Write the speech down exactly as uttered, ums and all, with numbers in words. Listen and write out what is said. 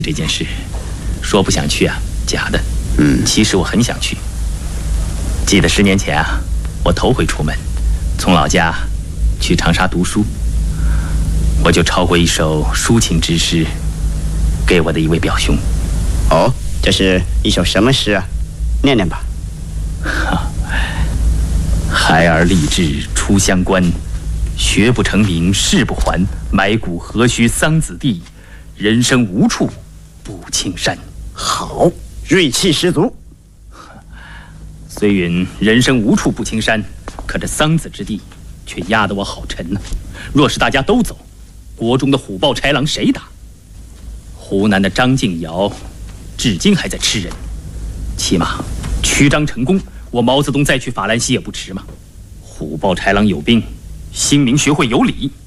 这件事，说不想去啊，假的。 嗯， 其实我很想去。记得十年前啊，我头回出门，从老家去长沙读书，我就抄过一首抒情之诗，给我的一位表兄。 哦，这是一首什么诗啊？念念吧。 孩儿立志出乡关，学不成名誓不还。埋骨何须桑梓地，人生无处不青山。 好，锐气十足。 虽云人生无处不青山，可这桑梓之地却压得我好沉呢、啊。若是大家都走，国中的虎豹豺狼谁打？湖南的张敬尧至今还在吃人，起码曲张成功，我毛泽东再去法兰西也不迟嘛。虎豹豺狼有兵，兴民学会有理。